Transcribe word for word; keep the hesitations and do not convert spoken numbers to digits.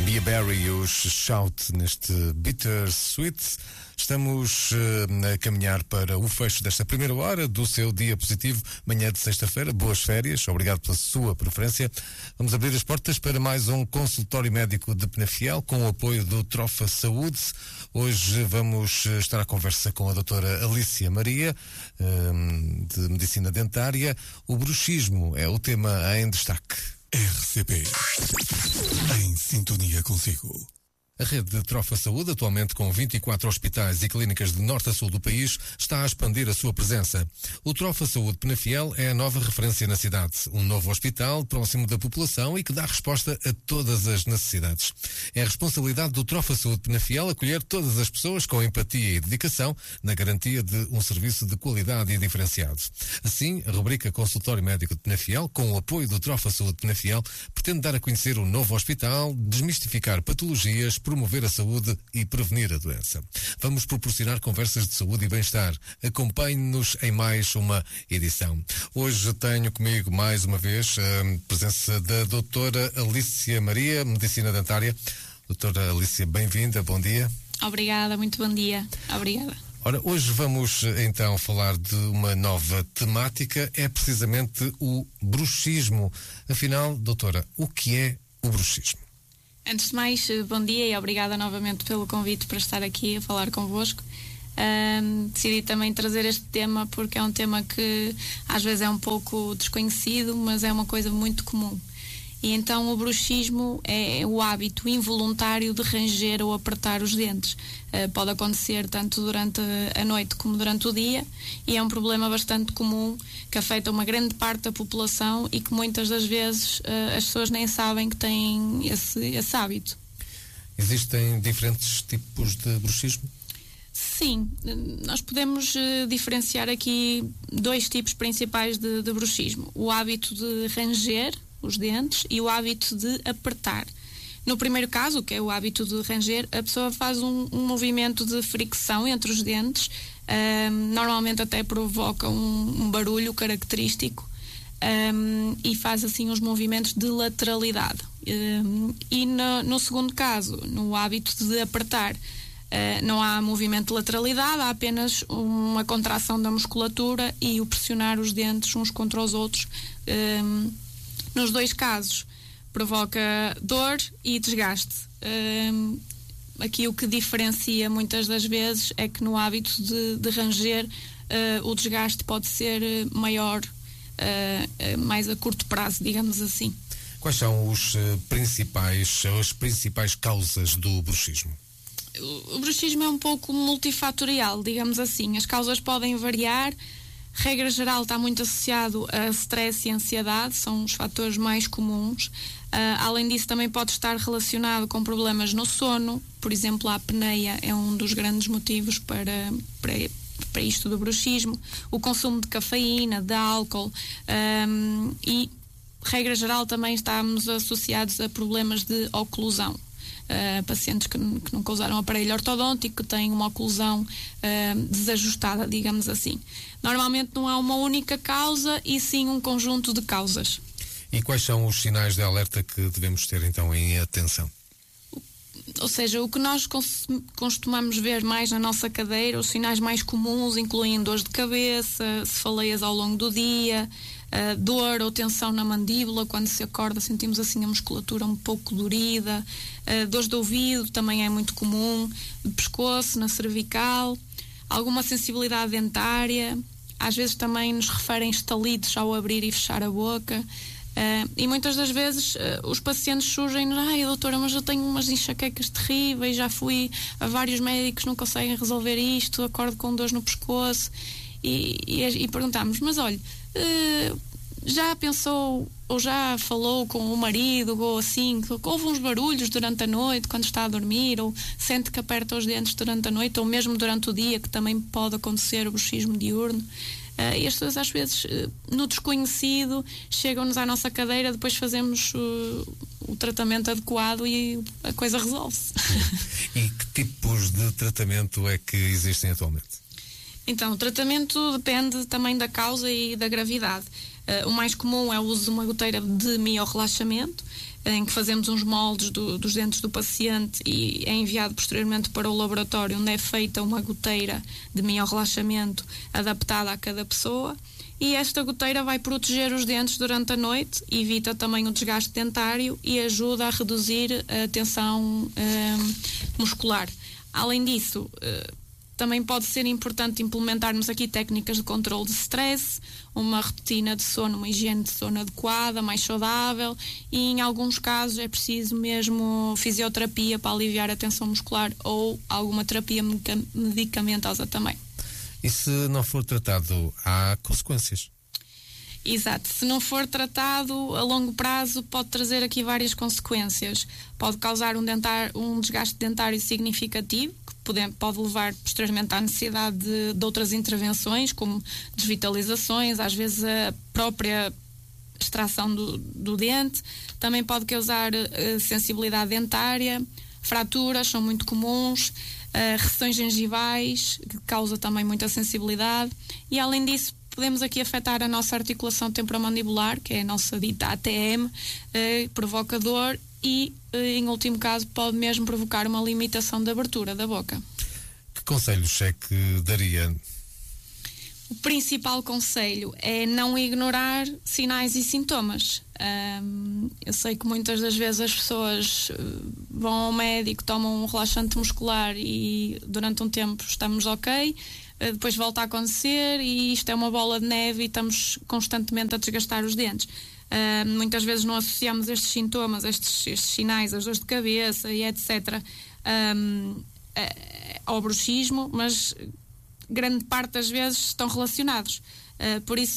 Bia Berry e os Shout neste Bittersweet. Estamos uh, a caminhar para o fecho desta primeira hora do seu dia positivo, manhã de sexta-feira. Boas férias, obrigado pela sua preferência. Vamos abrir as portas para mais um consultório médico de Penafiel com o apoio do Trofa Saúde. Hoje vamos estar à conversa com a doutora Alícia Maria, um, de Medicina Dentária. O bruxismo é o tema em destaque. R C P, em sintonia consigo. A rede de Trofa Saúde, atualmente com vinte e quatro hospitais e clínicas de norte a sul do país, está a expandir a sua presença. O Trofa Saúde Penafiel é a nova referência na cidade. Um novo hospital próximo da população e que dá resposta a todas as necessidades. É a responsabilidade do Trofa Saúde Penafiel acolher todas as pessoas com empatia e dedicação na garantia de um serviço de qualidade e diferenciado. Assim, a rubrica Consultório Médico de Penafiel, com o apoio do Trofa Saúde Penafiel, pretende dar a conhecer o novo hospital, desmistificar patologias, promover a saúde e prevenir a doença. Vamos proporcionar conversas de saúde e bem-estar. Acompanhe-nos em mais uma edição. Hoje tenho comigo mais uma vez a presença da doutora Alícia Maria, Medicina Dentária. Doutora Alícia, bem-vinda, bom dia. Obrigada, muito bom dia. Obrigada. Ora, hoje vamos então falar de uma nova temática, é precisamente o bruxismo. Afinal, doutora, o que é o bruxismo? Antes de mais, bom dia e obrigada novamente pelo convite para estar aqui a falar convosco. Um, decidi também trazer este tema porque é um tema que às vezes é um pouco desconhecido, mas é uma coisa muito comum. E então o bruxismo é o hábito involuntário de ranger ou apertar os dentes. Uh, pode acontecer tanto durante a noite como durante o dia e é um problema bastante comum que afeta uma grande parte da população e que muitas das vezes uh, as pessoas nem sabem que têm esse, esse hábito. Existem diferentes tipos de bruxismo? Sim, nós podemos uh, diferenciar aqui dois tipos principais de, de bruxismo. O hábito de ranger os dentes e o hábito de apertar. No primeiro caso, que é o hábito de ranger, a pessoa faz um, um movimento de fricção entre os dentes, um, normalmente até provoca um, um barulho característico um, e faz assim os movimentos de lateralidade. Um, e no, no segundo caso, no hábito de apertar, Uh, não há movimento de lateralidade, há apenas uma contração da musculatura e o pressionar os dentes uns contra os outros. Um, nos dois casos provoca dor e desgaste. Um, aqui o que diferencia muitas das vezes é que no hábito de, de ranger uh, o desgaste pode ser maior, uh, uh, mais a curto prazo, digamos assim. Quais são os uh, principais, as principais causas do bruxismo? O bruxismo é um pouco multifatorial, digamos assim. As causas podem variar. Regra geral está muito associado a stress e ansiedade, são os fatores mais comuns. Uh, além disso, também pode estar relacionado com problemas no sono. Por exemplo, a apneia é um dos grandes motivos para, para, para isto do bruxismo. O consumo de cafeína, de álcool um, e, regra geral, também estamos associados a problemas de oclusão. Uh, pacientes que, que nunca usaram aparelho ortodôntico, que têm uma oclusão uh, desajustada, digamos assim. Normalmente não há uma única causa e sim um conjunto de causas. E quais são os sinais de alerta que devemos ter então em atenção? Ou seja, o que nós costumamos ver mais na nossa cadeira, os sinais mais comuns incluem dores de cabeça, cefaleias ao longo do dia, uh, dor ou tensão na mandíbula, quando se acorda sentimos assim a musculatura um pouco dorida, uh, dores de ouvido também é muito comum, de pescoço, na cervical, alguma sensibilidade dentária, às vezes também nos referem estalidos ao abrir e fechar a boca. Uh, e muitas das vezes uh, os pacientes surgem, ai doutora, mas eu tenho umas enxaquecas terríveis, já fui a vários médicos, não conseguem resolver isto, acordo com dores no pescoço e, e, e perguntamos, mas olha, uh, já pensou ou já falou com o marido ou assim, que houve uns barulhos durante a noite quando está a dormir, ou sente que aperta os dentes durante a noite, ou mesmo durante o dia, que também pode acontecer o bruxismo diurno. Uh, e as pessoas às vezes uh, no desconhecido chegam-nos à nossa cadeira, depois fazemos uh, o tratamento adequado e a coisa resolve-se. E que tipos de tratamento é que existem atualmente? Então, o tratamento depende também da causa e da gravidade. Uh, o mais comum é o uso de uma goteira de miorrelaxamento, em que fazemos uns moldes do, dos dentes do paciente e é enviado posteriormente para o laboratório, onde é feita uma goteira de miorrelaxamento adaptada a cada pessoa. E esta goteira vai proteger os dentes durante a noite, evita também o desgaste dentário e ajuda a reduzir a tensão eh, muscular. Além disso, eh, também pode ser importante implementarmos aqui técnicas de controle de stress, uma rotina de sono, uma higiene de sono adequada, mais saudável, e em alguns casos é preciso mesmo fisioterapia para aliviar a tensão muscular ou alguma terapia medicamentosa também. E se não for tratado, há consequências? Exato. Se não for tratado a longo prazo, pode trazer aqui várias consequências. Pode causar um, dentar, um desgaste dentário significativo, que pode, pode levar posteriormente à necessidade de, de outras intervenções, como desvitalizações, às vezes a própria extração do, do dente. Também pode causar uh, sensibilidade dentária, fraturas são muito comuns, uh, recessões gengivais, que causa também muita sensibilidade, e além disso podemos aqui afetar a nossa articulação temporomandibular, que é a nossa dita A T M, eh, provoca dor e, eh, em último caso, pode mesmo provocar uma limitação da abertura da boca. Que conselhos é que daria? O principal conselho é não ignorar sinais e sintomas. Um, eu sei que muitas das vezes as pessoas vão ao médico, tomam um relaxante muscular e durante um tempo estamos ok, depois volta a acontecer e isto é uma bola de neve e estamos constantemente a desgastar os dentes. Uh, muitas vezes não associamos estes sintomas, estes, estes sinais, as dores de cabeça e etcétera um, ao bruxismo, mas grande parte das vezes estão relacionados. Uh, por isso